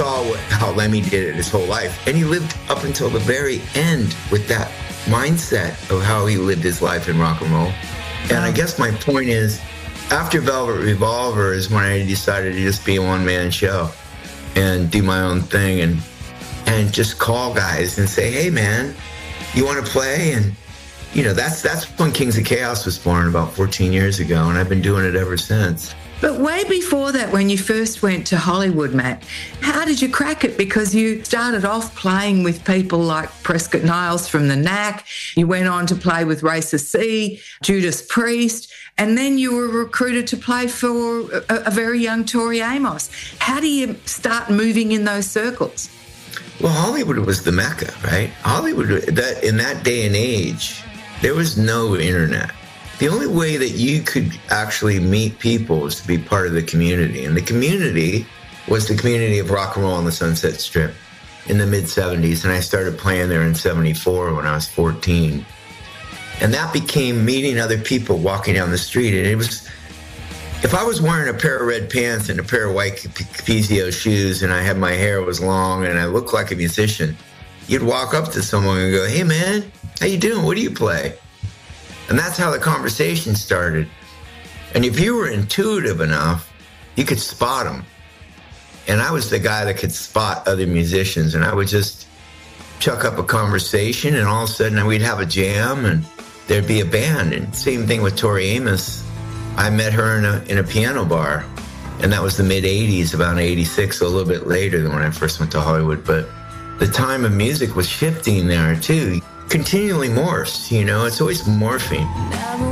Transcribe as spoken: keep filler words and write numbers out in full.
saw what, how Lemmy did it his whole life. And he lived up until the very end with that mindset of how he lived his life in rock and roll. And I guess my point is, after Velvet Revolver is when I decided to just be a one-man show and do my own thing and and just call guys and say, hey, man, you want to play? And, you know, that's that's when Kings of Chaos was born about fourteen years ago, and I've been doing it ever since. But way before that, when you first went to Hollywood, Matt, how did you crack it? Because you started off playing with people like Prescott Niles from the Knack. You went on to play with Racer C, Judas Priest, and then you were recruited to play for a, a very young Tori Amos. How do you start moving in those circles? Well, Hollywood was the Mecca, right? Hollywood, that in that day and age, there was no internet. The only way that you could actually meet people was to be part of the community. And the community was the community of rock and roll on the Sunset Strip in the mid-seventies. And I started playing there in seventy-four when I was fourteen. And that became meeting other people walking down the street. And it was, if I was wearing a pair of red pants and a pair of white Capezio shoes and I had my hair was long and I looked like a musician, you'd walk up to someone and go, hey, man, how you doing? What do you play? And that's how the conversation started. And if you were intuitive enough, you could spot them. And I was the guy that could spot other musicians. And I would just chuck up a conversation, and all of a sudden we'd have a jam, and there'd be a band. And same thing with Tori Amos. I met her in a, in a piano bar. And that was the mid-eighties, about eighty-six, so a little bit later than when I first went to Hollywood. But the time of music was shifting there, too. Continually morphs, you know, it's always morphing.